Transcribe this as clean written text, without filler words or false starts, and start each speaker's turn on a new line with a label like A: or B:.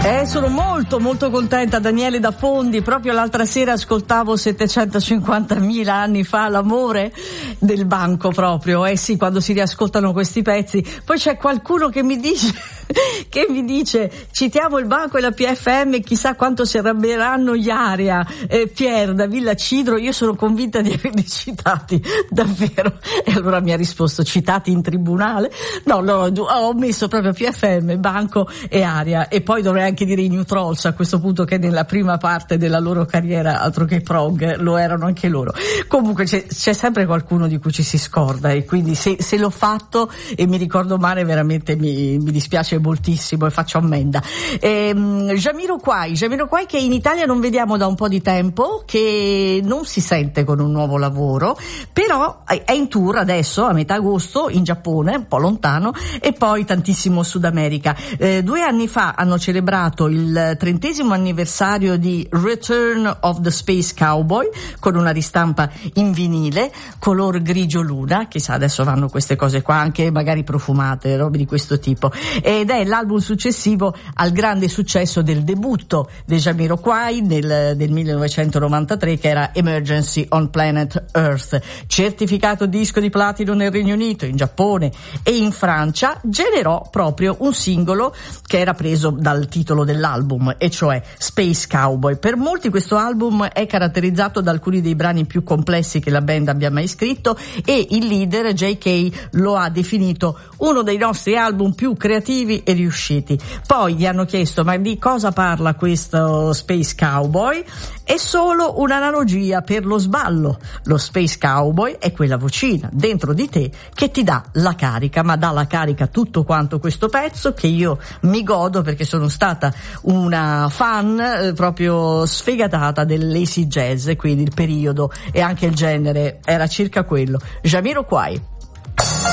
A: Sono molto molto contenta, Daniele da Fondi. Proprio l'altra sera ascoltavo 750.000 anni fa, l'amore del banco proprio. Sì, quando si riascoltano questi pezzi. Poi c'è qualcuno che mi dice citiamo il banco e la PFM, chissà quanto si arrabbieranno gli Aria, Pier da Villa Cidro. Io sono convinta di averli citati davvero, e allora mi ha risposto: citati in tribunale? No, ho messo proprio PFM, banco e Aria, e poi dovrei anche dire i New Trolls a questo punto, che nella prima parte della loro carriera, altro che prog, lo erano anche loro. Comunque c'è sempre qualcuno di cui ci si scorda, e quindi se l'ho fatto e mi ricordo male, veramente mi dispiace moltissimo e faccio ammenda. Jamiroquai che in Italia non vediamo da un po' di tempo, che non si sente con un nuovo lavoro, però è in tour adesso a metà agosto in Giappone, un po' lontano, e poi tantissimo Sud America. 2 anni fa hanno celebrato il 30° anniversario di Return of the Space Cowboy con una ristampa in vinile color grigio luna. Chissà, adesso vanno queste cose qua, anche magari profumate, robe di questo tipo, ed è l'album successivo al grande successo del debutto di Jamiroquai del 1993, che era Emergency on Planet Earth, certificato disco di platino nel Regno Unito, in Giappone e in Francia. Generò proprio un singolo che era preso dal titolo dell'album, e cioè Space Cowboy. Per molti questo album è caratterizzato da alcuni dei brani più complessi che la band abbia mai scritto, e il leader JK lo ha definito uno dei nostri album più creativi e riusciti. Poi gli hanno chiesto: ma di cosa parla questo Space Cowboy? È solo un'analogia per lo sballo. Lo Space Cowboy è quella vocina dentro di te che ti dà la carica, ma dà la carica tutto quanto questo pezzo, che io mi godo perché sono stata una fan proprio sfegatata dell'acid jazz, quindi il periodo e anche il genere era circa quello. Jamiroquai.